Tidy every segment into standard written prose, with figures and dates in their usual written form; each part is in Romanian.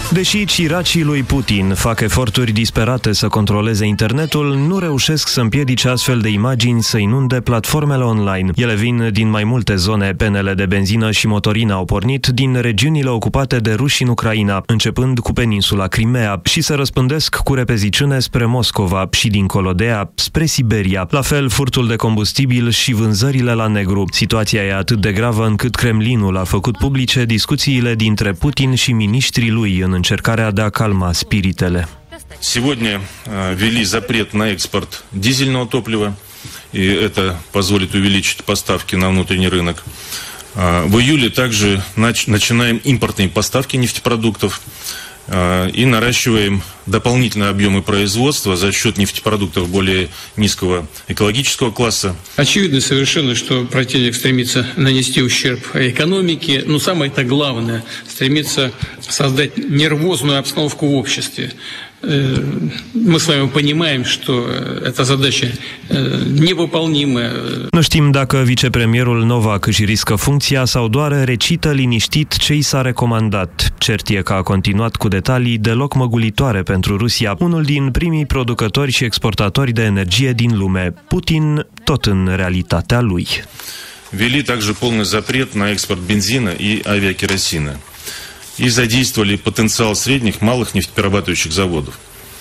Deși ciracii lui Putin fac eforturi disperate să controleze internetul, nu reușesc să împiedice astfel de imagini să inunde platformele online. Ele vin din mai multe zone. Penele de benzină și motorină au pornit din regiunile ocupate de ruși în Ucraina, începând cu peninsula Crimea, și se răspândesc cu repeziciune spre Moscova și dincolo de ea, spre Siberia. La fel, furtul de combustibil și vânzările la negru. Situația e atât de gravă încât Kremlinul a făcut publice discuțiile dintre Putin și miniștrii lui în încercarea de a calma spiritele. Сегодня ввели запрет на экспорт дизельного топлива, и это позволит увеличить поставки на внутренний рынок. В июле также начинаем импортные поставки нефтепродуктов и наращиваем дополнительные объемы производства за счет нефтепродуктов более низкого экологического класса. Очевидно совершенно, что противник стремится нанести ущерб экономике, но самое-то главное, стремится создать нервозную обстановку в обществе. Мы с вами понимаем, что эта задача невыполнимая. Nu știm dacă vicepremierul Novak își riscă funcția sau doar recită liniștit ce i s-a recomandat. Cert e că a continuat cu detalii deloc măgulitoare pentru Rusia, unul din primii producători și exportatori de energie din lume. Putin tot în realitatea lui. Ввели также полный запрет на экспорт бензина и авиакеросина. И задействовали потенциал средних, малых нефтеперерабатывающих заводов.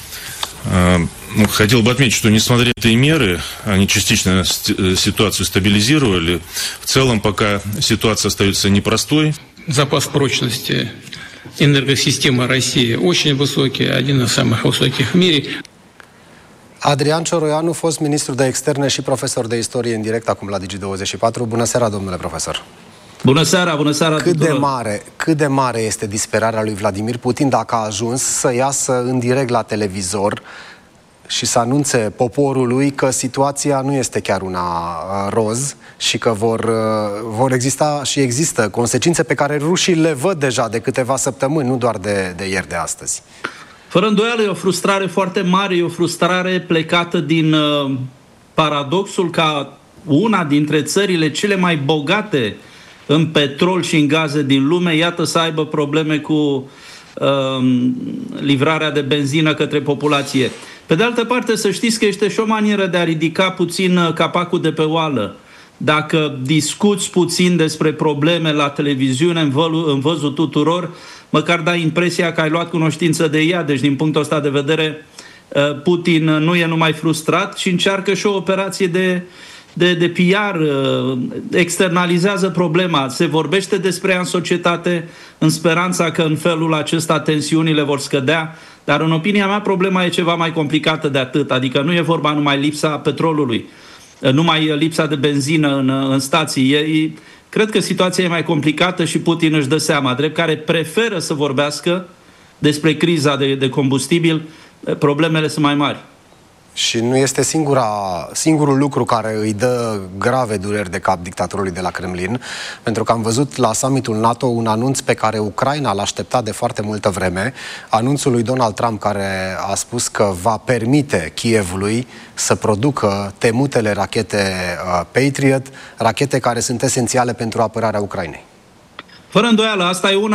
Хотел бы отметить, что несмотря на эти меры, они частично ситуацию стабилизировали. В целом, пока ситуация остается непростой. Запас прочности энергосистемы России очень высокий, один из самых высоких в мире. Adrian Cioroianu, fost ministru de externe și profesor de istorie în direct acum la Digi24. Bună seara, domnule profesor! Bună seara Cât de mare este disperarea lui Vladimir Putin dacă a ajuns să iasă în direct la televizor și să anunțe poporului că situația nu este chiar una roz și că vor exista și există consecințe pe care rușii le văd deja de câteva săptămâni, nu doar de ieri, de astăzi? Fără îndoială e o frustrare foarte mare, e o frustrare plecată din paradoxul ca una dintre țările cele mai bogate în petrol și în gaze din lume, iată să aibă probleme cu livrarea de benzină către populație. Pe de altă parte, să știți că este și o manieră de a ridica puțin capacul de pe oală. Dacă discuți puțin despre probleme la televiziune, în văzul tuturor, măcar dai impresia că ai luat cunoștință de ea. Deci, din punctul ăsta de vedere, Putin nu e numai frustrat și încearcă și o operație de PR, externalizează problema, se vorbește despre ea în societate în speranța că în felul acesta tensiunile vor scădea, dar în opinia mea problema e ceva mai complicată de atât, adică nu e vorba numai lipsa petrolului, numai lipsa de benzină în stații. Cred că situația e mai complicată și Putin își dă seama, drept care preferă să vorbească despre criza de combustibil, problemele sunt mai mari. Și nu este singurul lucru care îi dă grave dureri de cap dictatorului de la Kremlin, pentru că am văzut la summitul NATO un anunț pe care Ucraina l-a așteptat de foarte multă vreme, anunțul lui Donald Trump care a spus că va permite Kievului să producă temutele rachete Patriot, rachete care sunt esențiale pentru apărarea Ucrainei. Fără îndoială, asta e una